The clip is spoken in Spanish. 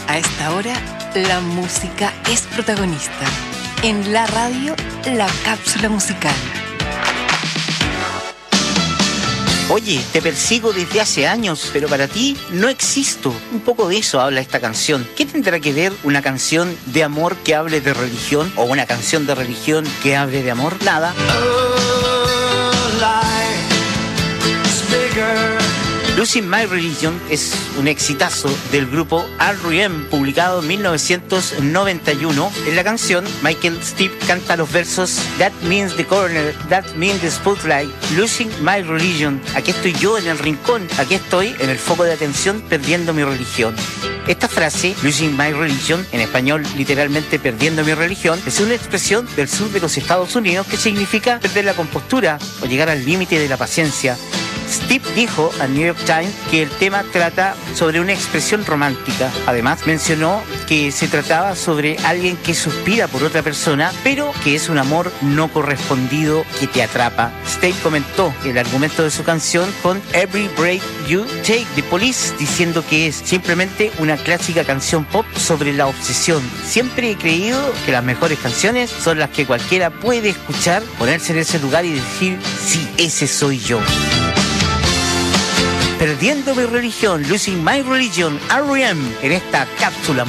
A esta hora, la música es protagonista. En la radio, la cápsula musical. Oye, te persigo desde hace años, pero para ti no existo. Un poco de eso habla esta canción. ¿Qué tendrá que ver una canción de amor que hable de religión o una canción de religión que hable de amor? Nada. Losing My Religion es un exitazo del grupo R.E.M., publicado en 1991. En la canción, Michael Stipe canta los versos That means the corner, that means the spotlight, losing my religion. Aquí estoy yo en el rincón, aquí estoy en el foco de atención perdiendo mi religión. Esta frase, Losing My Religion, en español literalmente perdiendo mi religión, es una expresión del sur de los Estados Unidos que significa perder la compostura o llegar al límite de la paciencia. Stipe dijo al New York Times que el tema trata sobre una expresión romántica. Además, mencionó que se trataba sobre alguien que suspira por otra persona, pero que es un amor no correspondido que te atrapa. Stipe comentó el argumento de su canción con Every Break You Take the Police, diciendo que es simplemente una clásica canción pop sobre la obsesión. Siempre he creído que las mejores canciones son las que cualquiera puede escuchar, ponerse en ese lugar y decir, sí, ese soy yo. Perdiendo mi religión, Losing My Religion, R.E.M. en esta cápsula.